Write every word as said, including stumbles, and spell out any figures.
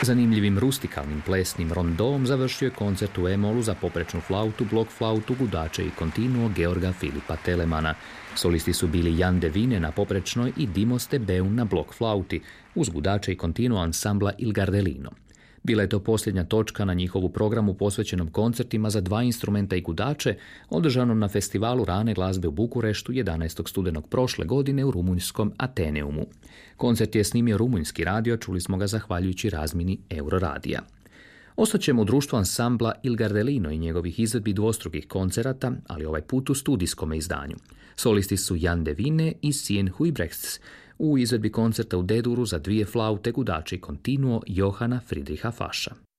Zanimljivim rustikalnim plesnim rondom završio je koncert u E-molu za poprečnu flautu, blok flautu, gudače i kontinuo Georga Filipa Telemana. Solisti su bili Jan de Vine na poprečnoj i Dimos de Beun na blok flauti, uz gudače i kontinuo ansambla Il Gardelino. Bila je to posljednja točka na njihovu programu posvećenom koncertima za dva instrumenta i gudače, održanom na festivalu rane glazbe u Bukureštu jedanaestog studenog prošle godine u rumunjskom Ateneumu. Koncert je snimio rumunjski radio, čuli smo ga zahvaljujući razmjeni Euroradija. Ostaćemo u društvu ansambla Il Gardelino i njegovih izvedbi dvostrukih koncerata, ali ovaj put u studijskome izdanju. Solisti su Jan de Vine i Sien Huybrechts, u izvedbi koncerta u D-duru za dvije flaute, gudače i kontinuo Johana Friedricha Fascha.